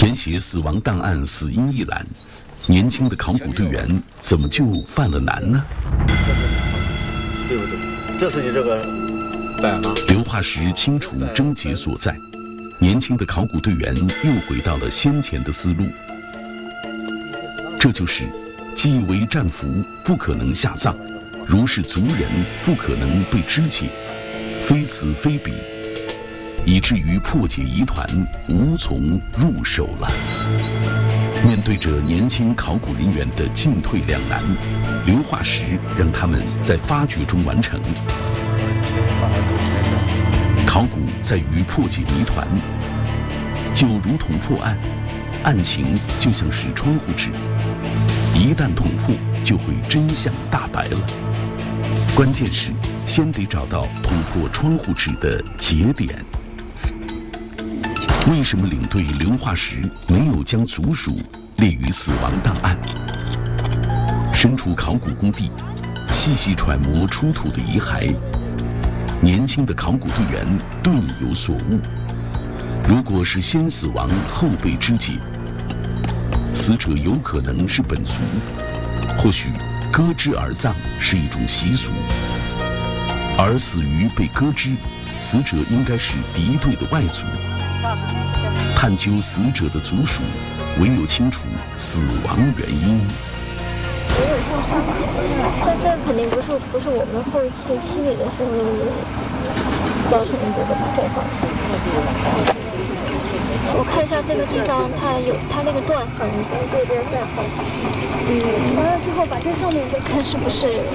填写死亡档案死因一栏，年轻的考古队员怎么就犯了难呢？ 对不对？这是你这个摆吗？ 硫化石清除症结所在，年轻的考古队员又回到了先前的思路，这就是既为战俘不可能下葬，如是族人不可能被肢解，非此非彼，以至于破解疑团无从入手了。面对着年轻考古人员的进退两难，硫化石让他们在发掘中完成。考古在于破解谜团，就如同破案，案情就像是窗户纸，一旦捅破，就会真相大白了。关键是先得找到捅破窗户纸的节点。为什么领队硫化石没有将族属列于死亡档案？身处考古工地，细细揣摩出土的遗骸，年轻的考古队员顿有所悟。如果是先死亡后被肢解，死者有可能是本族，或许割肢而葬是一种习俗，而死于被割肢，死者应该是敌对的外族。探究死者的族属，唯有清楚死亡原因。 有点像伤口，但这肯定不是我们后期清理的时候造成的这个破坏。我看一下这个地方，它那个断痕，这边断痕。完了之后把这上面再看是不是